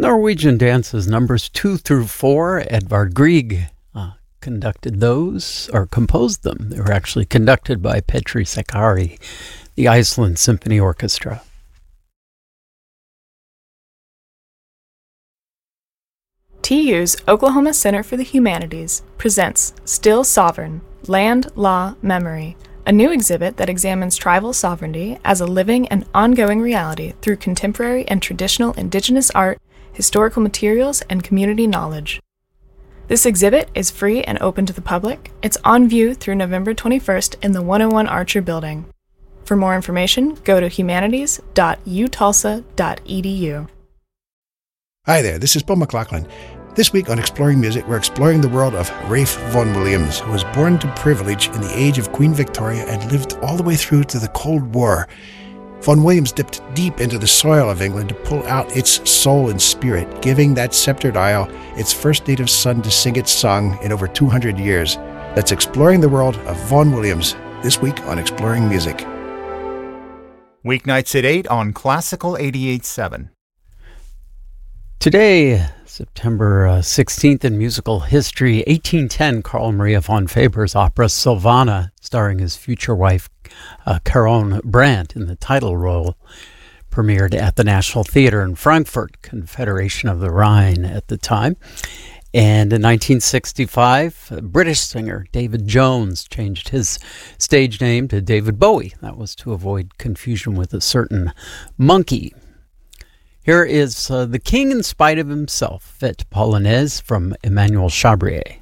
Norwegian dances numbers 2 through 4. Edvard Grieg conducted those, or composed them. They were actually conducted by Petri Sakari, the Iceland Symphony Orchestra. TU's Oklahoma Center for the Humanities presents Still Sovereign, Land, Law, Memory, a new exhibit that examines tribal sovereignty as a living and ongoing reality through contemporary and traditional indigenous art, historical materials, and community knowledge. This exhibit is free and open to the public. It's on view through November 21st in the 101 Archer Building. For more information, go to humanities.utulsa.edu. Hi there, this is Paul McLaughlin. This week on Exploring Music, we're exploring the world of Ralph Vaughan Williams, who was born to privilege in the age of Queen Victoria and lived all the way through to the Cold War. Vaughan Williams dipped deep into the soil of England to pull out its soul and spirit, giving that sceptered isle its first native son to sing its song in over 200 years. That's Exploring the World of Vaughan Williams, this week on Exploring Music. Weeknights at 8 on Classical 88.7. Today, September 16th in musical history, 1810, Carl Maria von Weber's opera Sylvana, starring his future wife Caron Brandt in the title role, premiered at the National Theatre in Frankfurt, Confederation of the Rhine at the time. And in 1965, British singer David Jones changed his stage name to David Bowie. That was to avoid confusion with a certain monkey. Here is The King in Spite of Himself, Fête Polonaise from Emmanuel Chabrier.